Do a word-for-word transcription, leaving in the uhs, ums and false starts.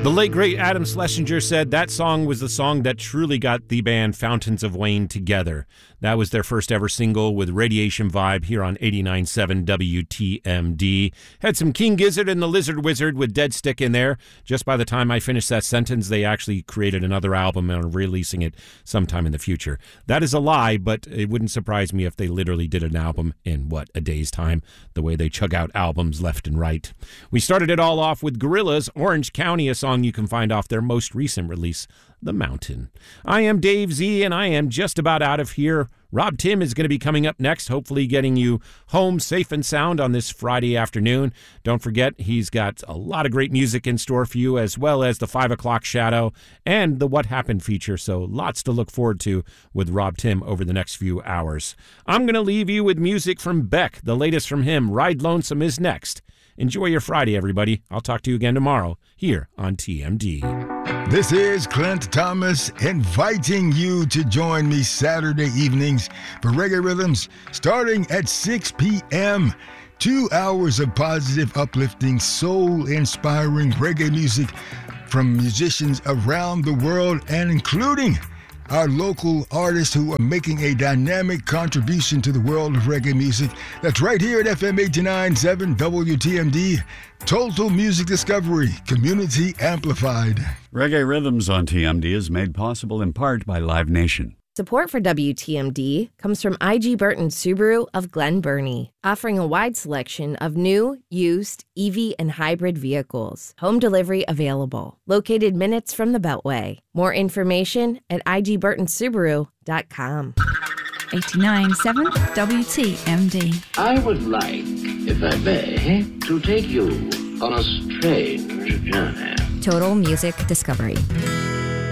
The late, great Adam Schlesinger said that song was the song that truly got the band Fountains of Wayne together. That was their first ever single with Radiation Vibe here on eighty-nine point seven W T M D. Had some King Gizzard and the Lizard Wizard with Dead Stick in there. Just by the time I finished that sentence, they actually created another album and are releasing it sometime in the future. That is a lie, but it wouldn't surprise me if they literally did an album in, what, a day's time, the way they chug out albums left and right. We started it all off with Gorillaz, Orange County, a song you can find off their most recent release, The Mountain. I am Dave Z, and I am just about out of here. Rob Tim is going to be coming up next, hopefully getting you home safe and sound on this Friday afternoon. Don't forget, he's got a lot of great music in store for you, as well as the five o'clock Shadow and the What Happened feature, so lots to look forward to with Rob Tim over the next few hours. I'm going to leave you with music from Beck. The latest from him, Ride Lonesome, is next. Enjoy your Friday, everybody. I'll talk to you again tomorrow here on T M D. This is Clint Thomas inviting you to join me Saturday evenings for Reggae Rhythms starting at six p.m. Two hours of positive, uplifting, soul-inspiring reggae music from musicians around the world and including our local artists who are making a dynamic contribution to the world of reggae music. That's right here at F M eighty-nine point seven W T M D. Total Music Discovery, Community Amplified. Reggae Rhythms on T M D is made possible in part by Live Nation. Support for W T M D comes from I G Burton Subaru of Glen Burnie, offering a wide selection of new, used, E V, and hybrid vehicles. Home delivery available. Located minutes from the Beltway. More information at I G Burton Subaru dot com. eighty-nine point seven W T M D. I would like, if I may, to take you on a strange journey. Total Music Discovery.